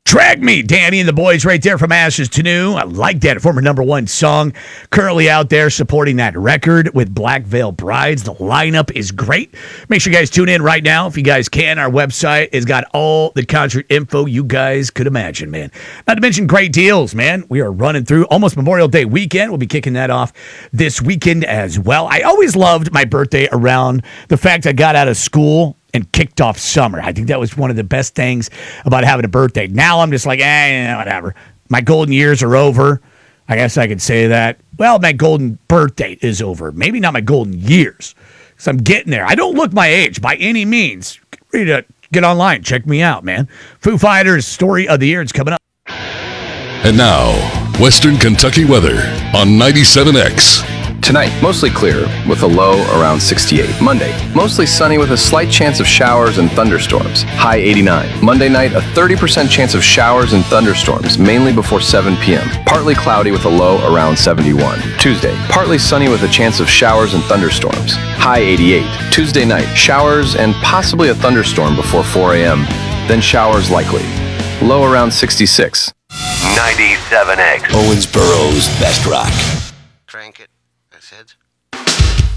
Drag Me, Danny and the boys right there from Ashes to New. I like that. Former number one song. Currently out there supporting that record with Black Veil Brides. The lineup is great. Make sure you guys tune in right now if you guys can. Our website has got all the concert info you guys could imagine, man. Not to mention great deals, man. We are running through almost Memorial Day weekend. We'll be kicking that off this weekend as well. I always loved my birthday around the fact I got out of school and kicked off summer. I think that was one of the best things about having a birthday. Now I'm just like, whatever. My golden years are over. I guess I could say that. Well, my golden birthday is over. Maybe not my golden years, because I'm getting there. I don't look my age by any means. Ready to get online. Check me out, man. Foo Fighters Story of the Year is coming up. And now, Western Kentucky weather on 97X. Tonight, mostly clear with a low around 68. Monday, mostly sunny with a slight chance of showers and thunderstorms. High 89. Monday night, a 30% chance of showers and thunderstorms, mainly before 7 p.m. Partly cloudy with a low around 71. Tuesday, partly sunny with a chance of showers and thunderstorms. High 88. Tuesday night, showers and possibly a thunderstorm before 4 a.m. Then showers likely. Low around 66. 97X. Owensboro's best rock. Crank it. I said.